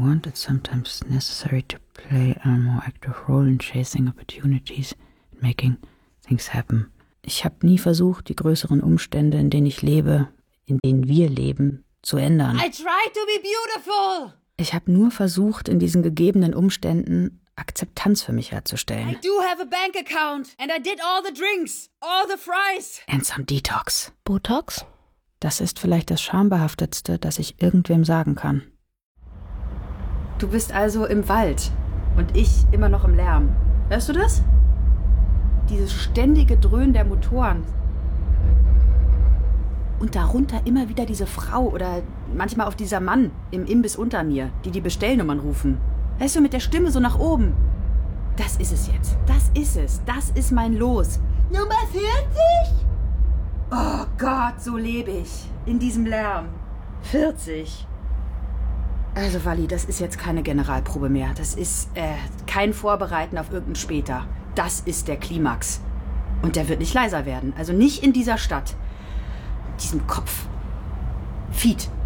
want, it's sometimes necessary to play a more active role in chasing opportunities and making things happen. Ich habe nie versucht, die größeren Umstände, in denen ich lebe, in denen wir leben, zu ändern. I tried to be beautiful. Ich habe nur versucht, in diesen gegebenen Umständen Akzeptanz für mich herzustellen. I do have a bank account and I did all the drinks, all the fries. And some detox. Botox? Das ist vielleicht das Schambehaftetste, das ich irgendwem sagen kann. Du bist also im Wald und ich immer noch im Lärm. Hörst du das? Dieses ständige Dröhnen der Motoren. Und darunter immer wieder diese Frau oder manchmal auch dieser Mann im Imbiss unter mir, die Bestellnummern rufen. Weißt du, mit der Stimme so nach oben. Das ist es jetzt. Das ist es. Das ist mein Los. Nummer 40? Oh Gott, so lebe ich. In diesem Lärm. 40. Also, Wally, das ist jetzt keine Generalprobe mehr. Das ist kein Vorbereiten auf irgendein Später. Das ist der Klimax. Und der wird nicht leiser werden. Also nicht in dieser Stadt. In diesem Kopf. Feed.